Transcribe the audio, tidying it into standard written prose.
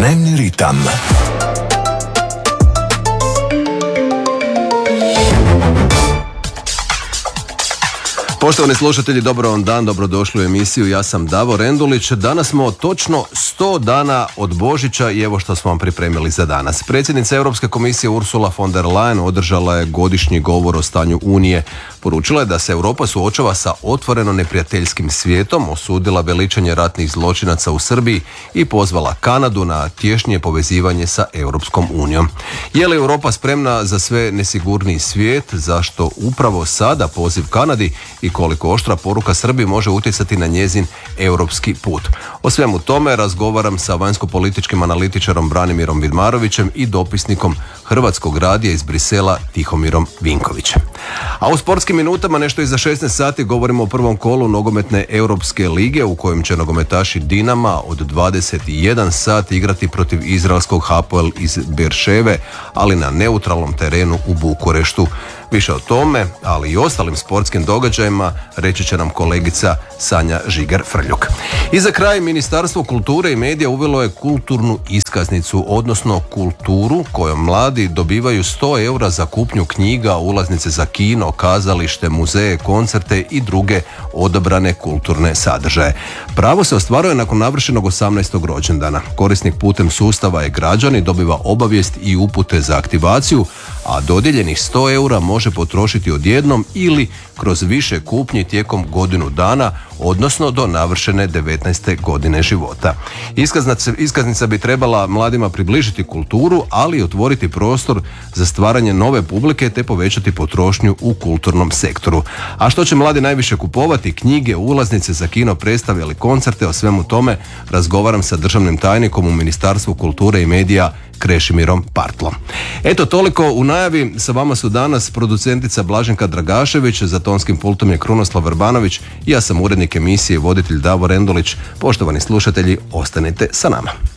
Dnevni ritam. Poštovani slušatelji, dobar vam dan, dobrodošli u emisiju. Ja sam Davor Rendulić. Danas smo točno 100 dana od Božića i evo što smo vam pripremili za danas. Predsjednica Europske komisije Ursula von der Leyen održala je godišnji govor o stanju Unije. Poručila je da se Europa suočava sa otvoreno neprijateljskim svijetom, osudila veličanje ratnih zločinaca u Srbiji i pozvala Kanadu na tješnje povezivanje sa Europskom unijom. Je li Europa spremna za sve nesigurniji svijet? Zašto upravo sada poziv Kanadi i koliko oštra poruka Srbiji može utjecati na njezin europski put? O svemu tome razgovaram sa vanjsko-političkim analitičarom Branimirom Vidmarovićem i dopisnikom Hrvatskog radija iz Brisela Tihomirom Vinkovićem. A u sportskim minutama nešto iza 16 sati govorimo o prvom kolu nogometne Europske lige u kojem će nogometaši Dinama od 21 sat igrati protiv izraelskog Hapoel iz Berševe, ali na neutralnom terenu u Bukureštu. Više o tome, ali i ostalim sportskim događajima reći će nam kolegica Sanja Žigar-Frljuk. I za kraj, Ministarstvo kulture i medija uvelo je kulturnu iskaznicu, odnosno kulturu kojom mladi dobivaju 100 eura za kupnju knjiga, ulaznice za kino, kazalište, muzeje, koncerte i druge odabrane kulturne sadržaje. Pravo se ostvaruje nakon navršenog 18. rođendana. Korisnik putem sustava e-građani dobiva obavijest i upute za aktivaciju, a dodijeljenih 100 eura može potrošiti odjednom ili kroz više kupnji tijekom godinu dana, odnosno do navršene 19. godine života. Iskaznica bi trebala mladima približiti kulturu, ali i otvoriti prostor za stvaranje nove publike te povećati potrošnju u kulturnom sektoru. A što će mladi najviše kupovati? Knjige, ulaznice za kino, predstave ili koncerte? O svemu tome razgovaram sa državnim tajnikom u Ministarstvu kulture i medija Krešimirom Partlom. Eto, toliko u najavi. Sa vama su danas producentica Blaženka Dragašević, za tonskim pultom je Krunoslav Vrbanović i ja sam urednik emisije i voditelj Davor Rendulić. Poštovani slušatelji, ostanite sa nama.